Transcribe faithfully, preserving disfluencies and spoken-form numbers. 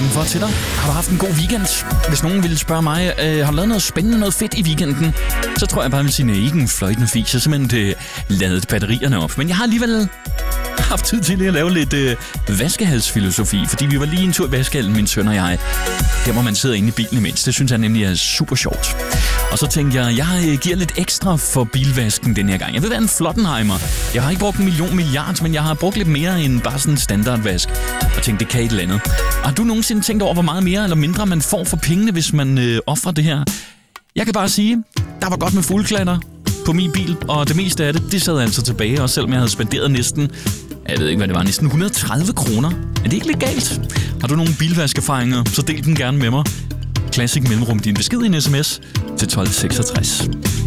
stemme for til dig. Har du haft en god weekend? Hvis nogen ville spørge mig, øh, har du lavet noget spændende, noget fedt i weekenden? Så tror jeg bare, jeg vil sige, nej, ikke en fløjtende fis. Jeg har simpelthen øh, ladet batterierne op. Men jeg har alligevel haft tid til at lave lidt øh, vaskehalsfilosofi, fordi vi var lige en tur i vaskehallen, min søn og jeg. Her hvor man sidder inde i bilen imens. Det synes jeg nemlig er super sjovt. Og så tænkte jeg, jeg øh, giver lidt ekstra for bilvasken den her gang. Jeg vil være en Flottenheimer. Jeg har ikke brugt en million milliard, men jeg har brugt lidt mere end bare sådan en standardvask. Og tænkte, det kan et eller andet. Har du nogensinde tænkt over, hvor meget mere eller mindre man får for pengene, hvis man øh, offrer det her? Jeg kan bare sige, der var godt med fuldklatter på min bil, og det meste af det, det sad altså tilbage, også selvom jeg havde spenderet næsten, jeg ved ikke, hvad det var, næsten et hundrede og tredive kroner. Er det ikke lidt galt? Har du nogle bilvaskerfaringer, så del dem gerne med mig. Classic Mellemrum, din besked i en sms til tolv seksogtres.